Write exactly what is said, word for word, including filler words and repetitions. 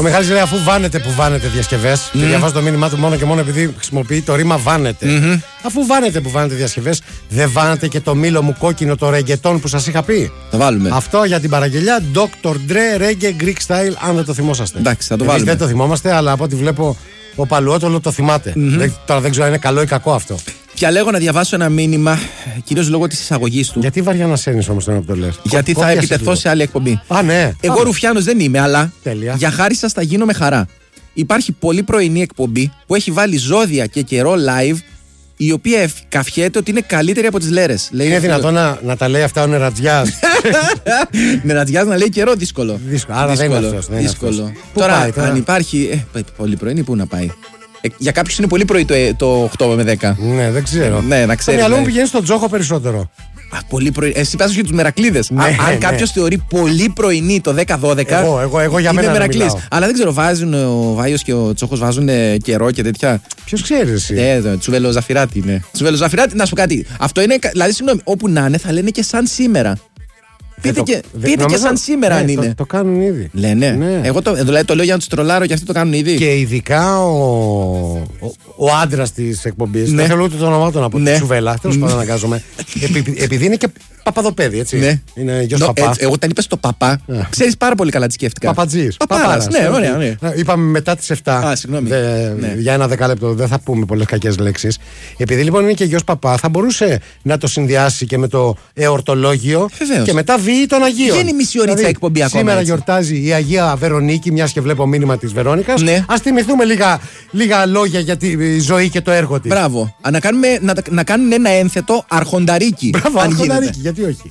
Ο Μιχάλης λέει αφού βάνετε που βάνετε διασκευές. Mm. Και διαβάζω το μήνυμά του μόνο και μόνο επειδή χρησιμοποιεί το ρήμα βάνετε. Mm-hmm. Αφού βάνετε που βάνετε διασκευές, δεν βάνετε και το μήλο μου κόκκινο το ρεγκετόν που σας είχα πει. Θα βάλουμε. Αυτό για την παραγγελιά ντόκτορ Dre Reggae Greek Style, αν δεν το θυμόσαστε. Εντάξει, θα το Εμείς βάλουμε. δεν το θυμόμαστε, αλλά από ό,τι βλέπω ο Παλουότολο το θυμάται. Mm-hmm. Δεν, τώρα δεν ξέρω αν είναι καλό ή κακό αυτό. Διαλέγω να διαβάσω ένα μήνυμα, κυρίως λόγω της εισαγωγής του. Γιατί βαριά να σένεις όμως τον που το λες? Γιατί θα επιτεθώ σε άλλη εκπομπή. Α, ναι. Εγώ Α. Ρουφιάνος δεν είμαι, αλλά Τέλεια. για χάρη σας θα γίνω με χαρά. Υπάρχει πολύ πρωινή εκπομπή που έχει βάλει ζώδια και καιρό live, η οποία καφιέται ότι είναι καλύτερη από τις λέρες. Λέει, είναι δυνατόν να, να τα λέει αυτά ο Νερατζιάς? Νερατζιάς να λέει καιρό δύσκολο. Δύσκολο. Άρα δύσκολο. δεν είναι αυτός. δύσκολο. Τώρα, Τώρα, τώρα, αν υπάρχει. Ε, πολύ πρωινή, πού να πάει. Ε, για κάποιους είναι πολύ πρωί το, το οκτώ με δέκα. Ναι, δεν ξέρω. Ναι, να ξέρεις. Το μυαλό μου ναι. πηγαίνει στον Τζόχο περισσότερο. Α, πολύ πρωί. Εσύ πας και τους Μερακλείδες. Ναι, Α, αν ναι. κάποιος θεωρεί πολύ πρωινή το δέκα δώδεκα. Εγώ, εγώ, εγώ για μένα. Μερακλής. Αλλά δεν ξέρω, βάζουν ο Βάιος και ο Τσόχος βάζουν ε, καιρό και τέτοια. Ποιος ξέρει εσύ? Ε, Τσουβέλο Ζαφυράτη είναι. Τσουβέλο Ζαφυράτη, να σου πω κάτι. Αυτό είναι. Δηλαδή, συγγνώμη, όπου να είναι θα λένε και σαν σήμερα. Πείτε το, και, δε, πείτε νομίζω, και σαν σήμερα ναι, αν είναι. Το, το κάνουν ήδη. Λένε. Ναι. Εγώ το, δηλαδή, το λέω για να του τρολάρω και αυτοί το κάνουν ήδη. Και ειδικά ο, ο, ο άντρας της εκπομπής. Ναι. Δεν θέλω ούτε το όνομά του να πω. Ναι. Τη Τσουβέλα. Τέλος πάντων, αναγκάζομαι. Επει, επειδή είναι και παπαδοπέδι, έτσι. Ναι. Είναι γιος No, παπά. ε, εγώ όταν είπες το παπά, Yeah. ξέρεις πάρα πολύ καλά τι σκέφτηκα. Παπατζής. Παπάρας, ναι, ωραία, ναι. Είπαμε μετά τις επτά. Α, συγγνώμη. Δε, Ναι. Για ένα δεκάλεπτο δεν θα πούμε πολλές κακές λέξεις. Επειδή λοιπόν είναι και γιος παπά, θα μπορούσε να το συνδυάσει και με το εορτολόγιο. Βεβαίως. Και μετά βίη των Αγίων. Βγαίνει μισή ωρίτσα εκπομπή ακόμα, Σήμερα έτσι. γιορτάζει η Αγία Βερονίκη, μιας και βλέπω μήνυμα της Βερόνικας. Ναι. Ας θυμηθούμε λίγα, λίγα λόγια για τη ζωή και το έργο της. Μπράβο. Α, να, κάνουμε, να, να κάνουν ένα ένθετο αρχονταρίκι. Μπράβο, αν γίνεται. αρχονταρίκι, γιατί όχι.